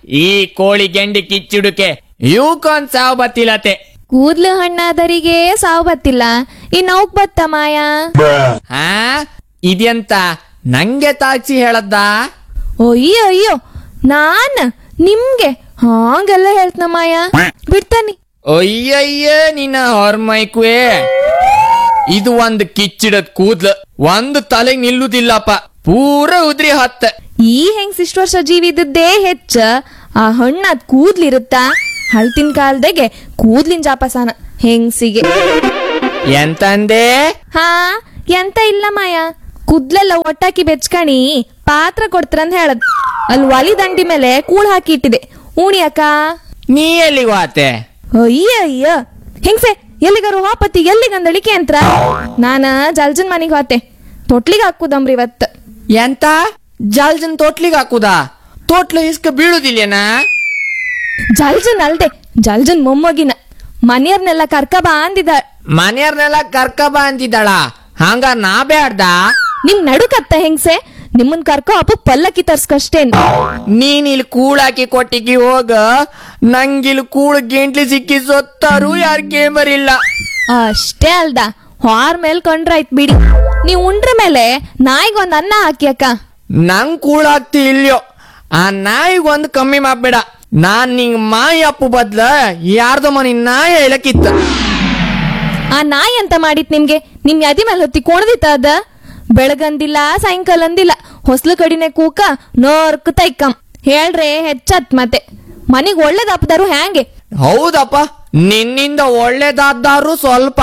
ಈ ಕೋಳಿ ಗೆಂಡಿ ಕಿಚ್ಚುಡುಕೆ ಇವಕ್ಕೊಂದ್ ಸಾವು ಬತ್ತಿಲತೆ. ಕೂದ್ಲು ಹಣ್ಣಾದರಿಗೆ ಸಾವು ಬತ್ತಿಲ್ಲ, ಇನ್ನೌಕ್ ಬತ್ತ ಮಾಯ. ಹಾ ಇದೆಂತ ನಂಗೆ ತಾಕ್ಸಿ ಹೇಳದ್ದ? ಅಯ್ಯೋ ಅಯ್ಯೋ, ನಾನ್ ನಿಮ್ಗೆ ಹಾಗೆಲ್ಲ ಹೇಳ್ತನ ಮಾಯ, ಬಿಡ್ತಾನಿ. ಅಯ್ಯಯ್ಯ ನಿನ್ನ ಹೊರ್ಮೈಕ್ವೇ, ಇದು ಒಂದ್ ಕಿಚ್ಚಿಡದ್ ಕೂದ್ಲು, ಒಂದು ತಲೆಗ್ ನಿಲ್ಲುದಿಲ್ಲಪ್ಪ, ಪೂರ ಉದ್ರಿ ಹತ್ತ. ಈ ಹೆಂಗ್ ಇಷ್ಟು ವರ್ಷ ಜೀವಿ ಇದ್ದದ್ದೇ ಹೆಚ್ಚ, ಆ ಹಣ್ಣಾದ್ ಕೂದ್ಲಿರುತ್ತ. ಹಳ್ತಿನ ಕಾಲದಾಗೆ ಕೂದ್ಲಿನ ಜಾಪಸಾನ ಹೆಂಗ್ಸಿಗೆ. ಎಂತಂದೆ? ಹಾ ಎಂತ ಇಲ್ಲ ಮಾಯ, ಕೂದ್ಲೆಲ್ಲ ಒಟ್ಟಾಕಿ ಬೆಚ್ಕಣಿ ಪಾತ್ರ ಕೊಡ್ತಾರಂತ ಹೇಳದ್. ಅಲ್ಲಿ ಒಲಿ ದಂಡಿ ಮೇಲೆ ಕೂಳ್ ಹಾಕಿ ಇಟ್ಟಿದೆ, ಉಣಿಯಕ್ಕ. ನೀ ಎಲ್ಲಿಗೆ ವಾತೆ? ಅಯ್ಯ ಅಯ್ಯ ಹೆಂಗ್ಸೆ, ಎಲ್ಲಿಗಾರು ಹಾಪತಿ ಎಲ್ಲಿಗಂದಳಿಕೆ ಅಂತ ನಾನ ಜಲ್ಜನ್ ಮನಿಗ್ ಹೋತೆ, ತೊಟ್ಲಿಗೆ ಹಾಕುದಮ್ರಿ ಇವತ್. ಎಂತ ಜಲ್ಜನ್ ತೋಟ್ಲಿಗೆ ಹಾಕುದಾ? ತೋಟ್ಲು ಇಸ್ಕ ಬೀಳುದಿಲ್ಲೇನಾ? ಜಲ್ಜನ್ ಅಲ್ದೆ, ಜಲ್ಜನ್ ಮೊಮ್ಮಗಿನ ಮನೆಯವ್ರನ್ನೆಲ್ಲ ಕರ್ಕ ಬಾ ಅಂದಿದ. ಮನೆಯವ್ರನ್ನೆಲ್ಲ ಕರ್ಕಬ ಅಂತಿದ್ದಾಳ? ಹಂಗ ನಾ ಬ್ಯಾಡ್ದ? ನಿಮ್ ನಡುಕತ್ತ ಹೆಂಗ್ಸೆ, ನಿಮ್ಮನ್ ಕರ್ಕೊ ಅಪ್ಪ ಪಲ್ಲಕ್ಕಿ ತರ್ಸ್ಕಷ್ಟೇನ್. ನೀನ್ ಇಲ್ಲಿ ಕೂಳಾಕಿ ಕೊಟ್ಟಿಗಿ ಹೋಗ, ನಂಗಿಲ್ ಕೂಳು ಗೆಂಟ್ಲಿ ಸಿಕ್ಕಿ ಸೊತ್ತಾರು ಯಾರ್ ಕೇಮರಿಲ್ಲ. ಅಷ್ಟೇ ಅಲ್ದ, ಹಾರ್ ಮೇಲ್ ಕೊಂಡ್ರಾಯ್ತ್ ಬಿಡಿ. ನೀವ್ ಉಂಡ್ರ ಮೇಲೆ ನಾಯಿಗೊಂದ್ ಅನ್ನ ಹಾಕಿ ಅಕ್ಕ. ನಂಗ್ ಕೂಳಾಗ್ತಿ ಇಲ್ಯೋ, ಆ ನಾಯಿಗೊಂದು ಕಮ್ಮಿ ಮಾಡ್ಬೇಡ. ನಾನ್ ನಿಂಗ್ ಮಾಯಿ ಅಪ್ಪು ಬದ್ಲ ಯಾರ್ದೋ ಮನಿ ನಾಯಿ ಹೇಳಕ್ಕಿತ್ತ. ಆ ನಾಯಿ ಅಂತ ಮಾಡಿತ್ ನಿಮ್ಗೆ? ನಿಮ್ ಯಾದಿ ಮೇಲೆ ಹೊತ್ತಿ ಕೋಣದಿತ್ತ ಅದ? ಬೆಳಗಂದಿಲ್ಲ ಸಾಯಂಕಾಲ ಅಂದಿಲ್ಲ, ಹೊಸ್ಲು ಕಡಿನೆ ಕೂಕ ನೋರ್ಕ ತೈಕಂ ಹೇಳ್ರೆ ಹೆಚ್ಚತ್. ಮತ್ತೆ ಮನಿಗ್ ಒಳ್ಳೇದಪ್ಪದಾರು ಹ್ಯಾಂಗೆ? ಹೌದಪ್ಪ, ನಿನ್ನಿಂದ ಒಳ್ಳೇದಾದ್ದಾರು ಸ್ವಲ್ಪ.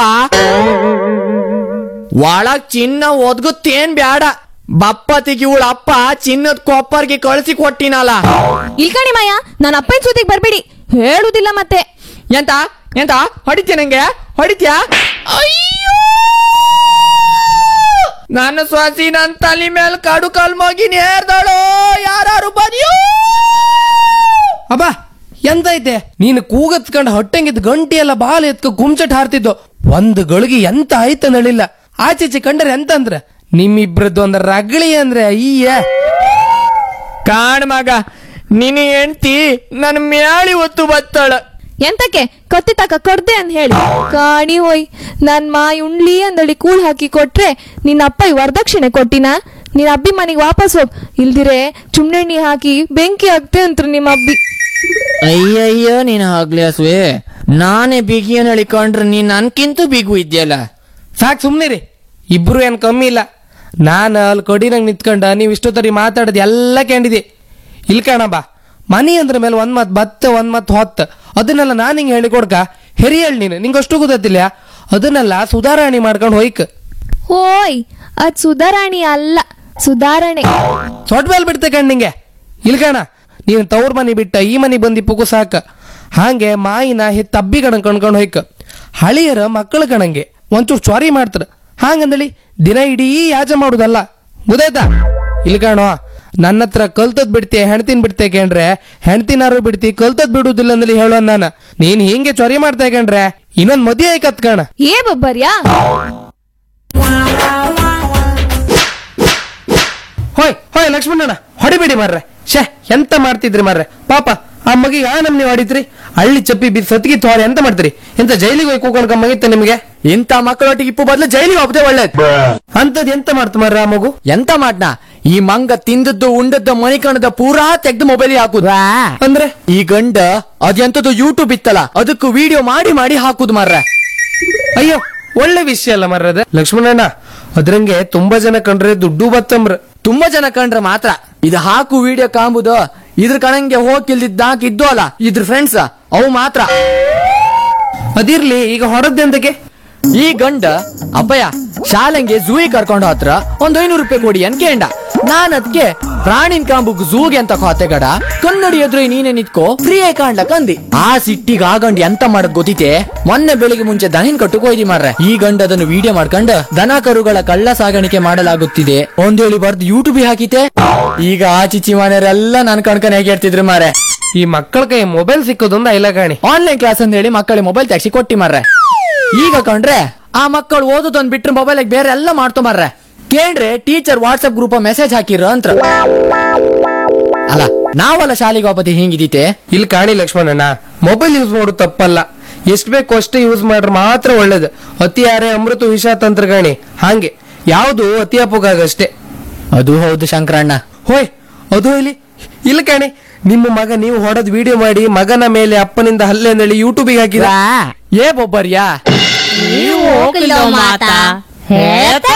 ಒಳಗ್ ಚಿನ್ನ ಒದ್ಗುತ್ತೇನ್ ಬ್ಯಾಡ, ಬಪ್ಪತಿಗೆ ಇವಳ ಅಪ್ಪ ಚಿನ್ನದ ಕೊಪ್ಪರ್ಗೆ ಕಳಿಸಿ ಕೊಟ್ಟಿನಲ್ಲ. ಇಲ್ಕಣಿ ಮಾಯ, ನನ್ನ ಅಪ್ಪನ ಸುದ್ದಿಗೆ ಬರ್ಬೇಡಿ, ಹೇಳುದಿಲ್ಲ ಮತ್ತೆ. ಎಂತ ಎಂತ ಹೊಡಿತ್ಯ? ನಂಗೆ ಹೊಡಿತ್ಯಾ? ಅಯ್ಯೋ, ನನ್ನ ಸ್ವಾಸಿ ನನ್ ತಲೆ ಮೇಲೆ ಕಾಡು ಕಾಲ್ ಮಗಿ ನೇರ್ದಳು, ಯಾರು ಬದಿಯೋ. ಅಬ್ಬ ಎಂತ ಐತೆ ನೀನು ಕೂಗತ್ಕಂಡ್ ಹೊಟ್ಟೆಂಗಿದ್ ಗಂಟಿ ಎಲ್ಲ ಬಾಲ್ ಎತ್ಕ ಗುಮ್ಚಟ್ ಹಾರ್ತಿದ್ದು, ಒಂದು ಗಳಿಗೆ ಎಂತ ಆಯ್ತ ನಳಿಲ್ಲ. ಆಚೆಚೆ ಕಂಡ್ರೆ ಎಂತ ಅಂದ್ರ ನಿಮ್ಮಿಬ್ರದ್ದು ಒಂದ್ ರಗಳಿ ಅಂದ್ರೆ ಅಯ್ಯ. ಕಾಣ್ ಮಗ, ನಿನ್ನ ಹೆಂಡ್ತಿ ನನ್ ಮ್ಯಾಳಿ ಒತ್ತು ಬತ್ತಾಳ. ಎಂತಕ್ಕೆ ಕತ್ತಿ ತಕ ಕೊಡ್ದೆ ಅಂತ ಹೇಳಿ ಕಾಣಿ ಹೋಯ್. ನನ್ ಮಾಯಿ ಉಣ್ಲಿ ಅಂದಳಿ ಕೂಳ್ ಹಾಕಿ ಕೊಟ್ರೆ ನಿನ್ನ ಅಪ್ಪ ವರದಕ್ಷಿಣೆ ಕೊಟ್ಟಿನ? ನಿನ್ನ ಅಬ್ಬಿ ಮನೆಗೆ ವಾಪಸ್ ಹೋಗ್, ಇಲ್ದಿರೆ ಚುಮ್ನೆಣ್ಣಿ ಹಾಕಿ ಬೆಂಕಿ ಹಾಕ್ತೆ ಅಂತ ನಿಮ್ಮ ಅಬ್ಬಿ. ಅಯ್ಯಯ್ಯೋ ನೀನ್ ಆಗ್ಲೇಸ್ವೆ, ನಾನೇ ಬಿಗಿಯನ್ ಹೇಳಿಕೊಂಡ್ರೆ ನೀನ್ ನನ್ಕಿಂತೂ ಬಿಗು ಇದ್ಯಲ್ಲ. ಸಾಕ್ ಸುಮ್ನಿರಿ, ಇಬ್ರು ಏನ್ ಕಮ್ಮಿ ಇಲ್ಲ. ನಾನು ಅಲ್ಲಿ ಕೊಡಿನಂಗ್ ನಿಂತ್ಕೊಂಡ ನೀವ್ ಇಷ್ಟೊತ್ತರಿ ಮಾತಾಡೋದು ಎಲ್ಲ ಕೇಳಿದೆ. ಇಲ್ ಕಣಬ, ಮನಿ ಅಂದ್ರ ಮೇಲೆ ಒಂದ್ ಮತ್ ಬತ್ತ ಒಂದ್ ಮತ್ ಹೊತ್ತ, ಅದನ್ನೆಲ್ಲ ನಾನ್ ಹಿಂಗ್ ಹೇಳಿ ಕೊಡ್ಕ ಹೆರಿಯಳ್ ನೀನು, ನಿಂಗಷ್ಟು ಗೊತ್ತಿಲ್ಲ. ಅದನ್ನೆಲ್ಲ ಸುಧಾರಣೆ ಮಾಡ್ಕೊಂಡು ಹೋಯ್ಕ. ಹೋಯ್, ಅದ್ ಸುಧಾರಾಣಿ ಅಲ್ಲ, ಸುಧಾರಣೆ. ಸೊಟ್ ಮೇಲೆ ಬಿಡ್ತೆ ಕಣ್ ನಿಂಗೆ. ಇಲ್ಕಣ, ನೀನ್ ತವ್ರ ಮನಿ ಬಿಟ್ಟ ಈ ಮನಿ ಬಂದಿ ಪುಗು ಸಾಕ. ಹಾಗೆ ಮಾಯಿನ ಹೆತ್ತ ಅಬ್ಬಿ ಕಣಂಗ್ ಕಣ್ಕೊಂಡ್ ಹೋಯ್ಕ. ಹಳಿಯರ ಮಕ್ಕಳ ಕಣಂಗೆ ಒಂಚೂರು ಚ್ವಾರಿ ಮಾಡ್ತಾರ, ಹಾಗಂದಳಿ ದಿನ ಇಡೀ ಯಾಜ ಮಾಡುದಲ್ಲ, ಗೊತ್ತಾಯ್ತಾ? ಇಲ್ಕಣೋ, ನನ್ನ ಹತ್ರ ಕಲ್ತದ್ ಬಿಡ್ತಿ ಹೆಣ್ತಿನ್ ಬಿಡ್ತೆ ಕೇಂಡ್ರೆ ಹೆಣ್ತಿನಾರು ಬಿಡ್ತಿ, ಕಲ್ತದ್ ಬಿಡುದಿಲ್ಲ ಅಂದಲಿ ಹೇಳೋ ನಾನು. ನೀನ್ ಹಿಂಗೆ ಚೊರಿ ಮಾಡ್ತಾ ಕೇಂಡ್ರೆ ಇನ್ನೊಂದ್ ಮದ್ವೆ ಆಯ್ಕತ್ ಕಣ. ಏ ಬಬ್ಬರ್ಯಾ, ಹೋಯ್ ಹೋಯ್ ಲಕ್ಷ್ಮಣಣ್ಣ, ಹೊಡಿಬೇಡಿ ಮಾರ್ರೆ. ಶೇ ಎಂತ ಮಾಡ್ತಿದ್ರಿ ಮಾರ್ರೆ, ಪಾಪ ಆ ಮಗಿಗೆ ಆ ನಮ್ನಿ ಹೊಡಿತ್ರಿ. ಹಳ್ಳಿ ಚಪ್ಪಿ ಬಿದ್ದು ಸತ್ಗಿ ತೋರಿ ಎಂತ ಮಾಡ್ತೀರಿ? ಎಂತ ಜೈಲಿಗೆ ಹೋಗಿ ಕೂಕೊಂಡ್ ಮಗಿತ್ತ ನಿಮ್ಗೆ? ಇಂಥ ಮಕ್ಕಳೊಟ್ಟಿಗೆ ಇಪ್ಪು ಬದ್ಲು ಜೈಲಿಗೆ ಹೋಗ್ತೇ ಒಳ್ಳೇದು. ಅಂತದ್ ಎಂತ ಮಾಡ್ತ ಮಾರ್ರೆ ಆ ಮಗು? ಎಂತ ಮಾಡ್ನ, ಈ ಮಂಗ ತಿಂದದ್ದು ಉಂಡದ್ದು ಮಣಿಕಣದ ಪೂರಾ ತೆಗ್ದು ಮೊಬೈಲ್ ಹಾಕುದ. ಅಂದ್ರೆ ಈ ಗಂಡ ಅದೆಂತದ್ದು ಯೂಟ್ಯೂಬ್ ಇತ್ತಲ್ಲ, ಅದಕ್ಕೂ ವಿಡಿಯೋ ಮಾಡಿ ಮಾಡಿ ಹಾಕುದು ಮಾರ್ರೆ. ಅಯ್ಯೋ, ಒಳ್ಳೆ ವಿಷಯ ಅಲ್ಲ ಮರ್ರದ ಲಕ್ಷ್ಮಣಣ್ಣ. ಅದ್ರಂಗೆ ತುಂಬಾ ಜನ ಕಂಡ್ರೆ ದುಡ್ಡು ಬತ್ತಂಬ್ರ. ತುಂಬಾ ಜನ ಕಂಡ್ರೆ ಮಾತ್ರ ಇದು ಹಾಕು ವಿಡಿಯೋ ಕಾಂಬುದು. ಇದ್ರ ಕಣಂಗೆ ಹೋಗಿಲ್ದಿದ್ದಾಕ ಇದ್ದು ಅಲ್ಲ ಇದ್ರ ಫ್ರೆಂಡ್ಸ್, ಅವು ಮಾತ್ರ. ಅದಿರ್ಲಿ, ಈಗ ಹೊರದ್ದೆಂತಕ್ಕೆ? ಈ ಗಂಡ ಅಪ್ಪಯ್ಯ ಶಾಲೆಂಗೆ ಝೂಗೆ ಕರ್ಕೊಂಡು ಹತ್ರ ಒಂದ್ 500 ರೂಪಾಯಿ ಕೊಡಿ ಅಂತ ಕೇಂಡ. ನಾನ್ ಅದ್ಕೆ ಪ್ರಾಣಿನ್ ಕಾಂಬುಗ್ ಝೂಗೆ ಅಂತ ಕೋತೆ ಗಡ, ಕನ್ನಡಿ ಎದುರು ನೀನೆ ನಿತ್ಕೋ ಫ್ರೀ ಆಗಿ ಕಾಣ್ಲಕ್ ಅಂದಿ. ಆ ಸಿಟ್ಟಿಗೆ ಆ ಗಂಡ ಎಂತ ಮಾಡಕ್ ಗೊತ್ತಿತೆ, ಮೊನ್ನೆ ಬೆಳಿಗ್ಗೆ ಮುಂಚೆ ದನಿನ್ ಕಟ್ಟುಕ್ ಹೋಯ್ದಿ ಮಾರ್ರೆ. ಈ ಗಂಡ ಅದನ್ನು ವಿಡಿಯೋ ಮಾಡ್ಕೊಂಡು ದನ ಕರುಗಳ ಕಳ್ಳ ಸಾಗಾಣಿಕೆ ಮಾಡಲಾಗುತ್ತಿದೆ ಒಂದೇಳಿ ಬರ್ದು ಯೂಟ್ಯೂಬ್ ಹಾಕಿತೆ. ಈಗ ಆ ಚಿಚ್ಚಿ ಮನೆಯವರೆಲ್ಲ ನನ್ ಕಣ್ಕನ್ ಹೇಗೆ ಹೇಳ್ತಿದ್ರು ಮಾರ್ರೆ. ಈ ಮಕ್ಕಳ ಕೈ ಮೊಬೈಲ್ ಸಿಕ್ಕೋದೊಂದ ಇಲ್ಲ ಕಾಣಿ. ಆನ್ಲೈನ್ ಕ್ಲಾಸ್ ಅಂತ ಹೇಳಿ ಮಕ್ಕಳಿಗೆ ಮೊಬೈಲ್ ತೆಗ್ಸಿ ಕೊಟ್ಟಿ ಮಾರ್ರೆ. ಈಗ ಕಂಡ್ರೆ ಆ ಮಕ್ಕಳು ಓದೋದೊಂದ್ ಬಿಟ್ರೆ ಮೊಬೈಲ್ ಬೇರೆ ಎಲ್ಲ ಮಾಡ್ತೊ ಮಾರ್ರೆ. ಕೇಳ್ರೆ ಟೀಚರ್ ವಾಟ್ಸ್ಆಪ್ ಗ್ರೂಪ್ ಮೆಸೇಜ್ ಹಾಕಿರ ಅಂತ. ಅಲ್ಲ ನಾವಲ್ಲ ಶಾಲೆಗೆ ವಾಪತಿ ಹಿಂಗಿದೀತೆ. ಇಲ್ಲಿ ಕಾಣಿ ಲಕ್ಷ್ಮಣಣ್ಣ, ಮೊಬೈಲ್ ಯೂಸ್ ಮಾಡೋದು ತಪ್ಪಲ್ಲ, ಎಷ್ಟ್ ಬೇಕು ಅಷ್ಟೇ ಯೂಸ್ ಮಾಡ್ರೆ ಮಾತ್ರ ಒಳ್ಳೇದು. ಅತಿ ಯಾರೇ ಅಮೃತ ವಿಷ ತಂತ್ರಗಾಣಿ, ಹಾಗೆ ಯಾವ್ದು ಅತಿ ಅಪೋಗಾಗಷ್ಟೇ. ಅದು ಹೌದು ಶಂಕರಣ್ಣ. ಹೋಯ್ ಅದು ಇಲ್ಲಿ ಕಾಣಿ, ನಿಮ್ಮ ಮಗ ನೀವು ಹೊಡೆದ್ ವಿಡಿಯೋ ಮಾಡಿ ಮಗನ ಮೇಲೆ ಅಪ್ಪನಿಂದ ಹಲ್ಲೆ ಅಂದೇಳಿ ಯೂಟ್ಯೂಬಿಗೆ ಹಾಕಿದ. ಏ ಬೊಬ್ಬರ್ಯಾ, ನೀವು ಹೋಗಿಲ್ಲ ಮಾತಾ ಹೇಳ್ತ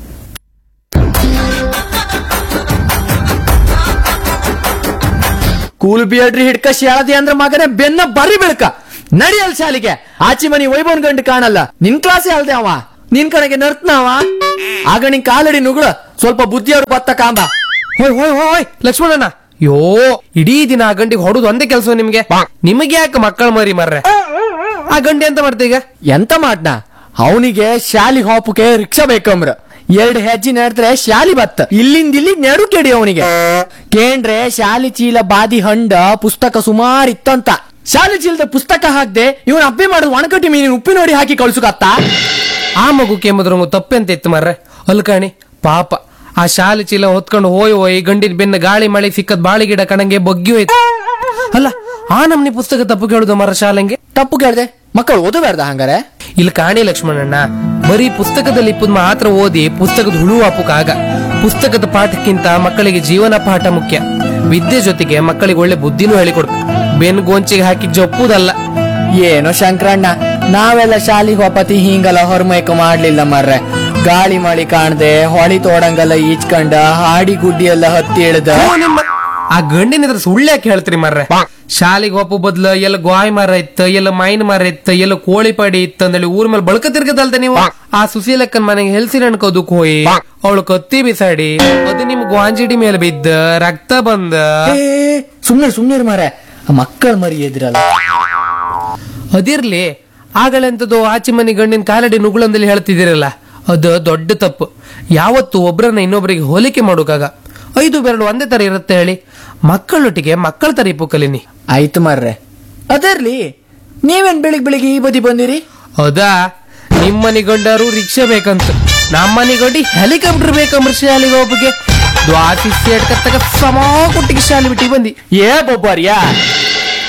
ಕೂಲ್ ಬಿಯಡ್ರಿ ಹಿಡ್ಕ ಶಾಳದಿ ಅಂದ್ರ ಮಗನೇ ಬೆನ್ನ ಬರಿ ಬೆಳಕ ನಡಿಯಲ್ ಶಾಲಿಗೆ. ಆಚಿ ಮನಿ ವೈಭವನ್ ಗಂಡು ಕಾಣಲ್ಲ, ನಿನ್ ಕ್ಲಾಸೇ ಅಲ್ದೆ ಅವ, ನಿನ್ ಕಡೆಗೆ ನರ್ತನವ. ಆಗ ನಿನ್ ಕಾಲಡಿ ನುಗ್ಳ ಸ್ವಲ್ಪ ಬುದ್ಧಿಯವ್ರು ಬತ್ತ ಕಾಂಬ. ಹೋಯ್ ಹೋಯ್ ಹೋಯ್ ಲಕ್ಷ್ಮಣಣ್ಣ, ಯೋ ಇಡೀ ದಿನ ಆ ಗಂಡಿಗೆ ಹೊಡುದು ಒಂದೇ ಕೆಲಸ ನಿಮ್ಗೆ. ನಿಮಗೆ ಯಾಕೆ ಮಕ್ಕಳ ಮರಿ ಮರ್ರೆ? ಆ ಗಂಡಿ ಎಂತ ಮಾಡ್ತೀಗ? ಎಂತ ಮಾಡ್ನ, ಅವನಿಗೆ ಶಾಲಿಗೆ ಹೋಪಕ್ಕೆ ರಿಕ್ಷಾ ಬೇಕಂಬ್ರ. 2 ಹೆಜ್ಜೆ ನಡೆದ್ರೆ ಶಾಲಿ ಬತ್ತ, ಇಲ್ಲಿಂದ ಇಲ್ಲಿ ನೆಡು ಕೆಡಿ ಅವನಿಗೆ. ಕೇಂದ್ರೆ ಶಾಲಿ ಚೀಲ ಬಾದಿ ಹಂಡ ಪುಸ್ತಕ ಸುಮಾರು ಇತ್ತಂತ. ಶಾಲಿ ಚೀಲದ ಪುಸ್ತಕ ಹಾಕ್ದೆ ಇವನ್ ಅಪ್ಪೆ ಮಾಡೋದು ಒಣಕಟ್ಟಿ ಮೀನಿನ ಉಪ್ಪಿ ನೋಡಿ ಹಾಕಿ ಕಳ್ಸುಕತ್ತ. ಆ ಮಗು ಕೆಮ್ಮದ್ರಂಗು ತಪ್ಪೆಂತ ಇತ್ತು ಮರ್ರೆ. ಅಲ್ಕಾಣಿ ಪಾಪ ಆ ಶಾಲೆ ಚೀಲ ಹೊತ್ಕೊಂಡು ಹೋಯ್ ಗಂಡಿನ ಬೆನ್ನ ಗಾಳಿ ಮಳೆ ಸಿಕ್ಕದ್ ಬಾಳಿ ಗಿಡ ಕಣಂಗೆ ಬಗ್ಗಿ ಹೋಯ್ತು. ಅಲ್ಲ ಆ ನಮ್ನಿ ಪುಸ್ತಕ ತಪ್ಪು ಕೇಳುದು ಮರ ಶಾಲೆಂಗೆ? ತಪ್ಪು ಕೇಳ್ದೆ, ಮಕ್ಕಳು ಓದಬಾರ್ದ ಹಂಗಾರೆ? ಇಲ್ಲಿ ಕಾಣಿ ಲಕ್ಷ್ಮಣಣ್ಣ, ಬರೀ ಪುಸ್ತಕದಲ್ಲಿ ಇಪ್ಪದ್ ಮಾತ್ರ ಓದಿ ಪುಸ್ತಕದ ಹುಳು ಆಗ. ಪುಸ್ತಕದ ಪಾಠಕ್ಕಿಂತ ಮಕ್ಕಳಿಗೆ ಜೀವನ ಪಾಠ ಮುಖ್ಯ. ವಿದ್ಯೆ ಜೊತೆಗೆ ಮಕ್ಕಳಿಗೆ ಒಳ್ಳೆ ಬುದ್ಧಿನೂ ಹೇಳಿಕೊಡು, ಬೆನ್ ಗೋಂಚಿಗೆ ಹಾಕಿ ಜಪ್ಪುದಲ್ಲ. ಏನೋ ಶಂಕರಣ್ಣ, ನಾವೆಲ್ಲ ಶಾಲಿಗೆ ಹೋಪತಿ ಹಿಂಗಲ್ಲ ಹೊರಮೈಕ ಮಾಡ್ಲಿಲ್ಲ ಮರ್ರೆ. ಗಾಳಿ ಮಳಿ ಕಾಣ್ದೆ ಹೊಳಿ ತೋಡಂಗಲ್ಲ ಈಚ್ಕಂಡ ಹಾಡಿ ಗುಡ್ಡಿ ಎಲ್ಲ ಹತ್ತಿ ಇಳ್ದ. ಆ ಗಂಡಿನ ಸುಳ್ಳು ಯಾಕೆ ಹೇಳ್ತೀರಿ ಮರ್ರೆ? ಶಾಲೆಗೆ ಒಪ್ಪು ಬದ್ಲ ಎಲ್ಲ ಗಾಯ್ ಮರ ಇತ್ತ, ಎಲ್ಲ ಮೈನ್ ಮರ ಇತ್ತ, ಎಲ್ಲ ಕೋಳಿ ಪಾಡಿ ಇತ್ತ ಅಂದೇಳಿ ಊರ್ ಮೇಲೆ ಬಳಕ ತಿರ್ಗದಲ್ದ ನೀವು. ಆ ಸುಶೀಲಕ್ಕನ್ ಮನೆಗೆ ಹೆಲ್ಸಿನ ಅನ್ಕೋದಕ್ ಹೋಯಿ ಅವಳು ಕತ್ತಿ ಬಿಸಾಡಿ ಅದು ನಿಮ್ ಗ್ವಾಂಜಿಡಿ ಮೇಲೆ ಬಿದ್ದ ರಕ್ತ ಬಂದ. ಸುಮ್ನೆ ಮಾರೆ, ಮಕ್ಕಳ ಮರಿ ಎದ್ರಲ್ಲ. ಅದಿರ್ಲಿ, ಆಗಳೆಂತದ್ದು ಆಚೆ ಮನೆ ಗಂಡಿನ ಕಾಲಡಿ ನುಗ್ಳಂದಲ್ಲಿ ಹೇಳ್ತಿದ್ದೀರಲ್ಲ, ಅದು ದೊಡ್ಡ ತಪ್ಪು. ಯಾವತ್ತು ಒಬ್ರನ್ನ ಇನ್ನೊಬ್ಬರಿಗೆ ಹೋಲಿಕೆ ಮಾಡೋಕಾಗ 5 ಬೆರಳು ಒಂದೇ ತರ ಇರುತ್ತೆ ಹೇಳಿ. ಮಕ್ಕಳೊಟ್ಟಿಗೆ ಮಕ್ಕಳ ತರ ಇಪ್ಪು ಕಲೀನಿ. ಆಯ್ತು ಮಾರ್ರೆ, ಅದರ್ಲಿ ನೀವೇನ್ ಬೆಳಿಗ್ಗೆ ಈ ಬದಿ ಬಂದಿರಿ? ಹೌದಾ, ನಿಮ್ಮನೆ ಗಂಡರು ರಿಕ್ಷಾ ಬೇಕಂತ, ನಮ್ಮನೆ ಗಂಡಿ ಹೆಲಿಕಾಪ್ಟರ್ ಬೇಕಂಬ್ರ ಶಾಲೆಗೆ ಒಬ್ಬಗೆ ದ್ವಾಸಿ ಸೇಡ್ಕತ್ತಾಗ ಸಮ ಕೊಟ್ಟಿಗೆ ಶಾಲೆ ಬಿಟ್ಟಿ ಬಂದಿ. ಏ ಬೊಬ್ಬರ್ಯಾ,